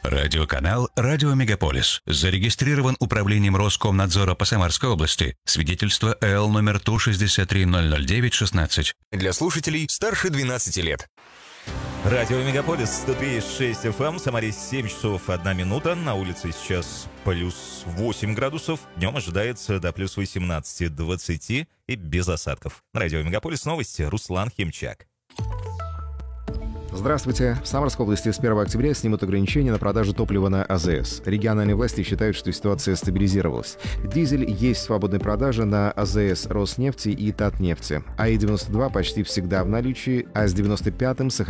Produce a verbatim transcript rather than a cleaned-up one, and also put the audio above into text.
Радиоканал «Радио Мегаполис» зарегистрирован Управлением Роскомнадзора по Самарской области. Свидетельство эл номер Ту шестьдесят три ноль ноль девять шестнадцать. Для слушателей старше двенадцати лет. Радио Мегаполис, сто три и шесть эф эм, Самаре семь часов одна минута, на улице сейчас плюс восемь градусов, днем ожидается до плюс восемнадцати двадцати и без осадков. На Радио Мегаполис новости, Руслан Химчак. Здравствуйте. В Самарской области с первого октября снимут ограничения на продажу топлива на а зэ эс. Региональные власти считают, что ситуация стабилизировалась. Дизель есть в свободной продаже на а зэ эс Роснефти и Татнефти. АИ девяносто два почти всегда в наличии, а с девяносто пятым сохраняется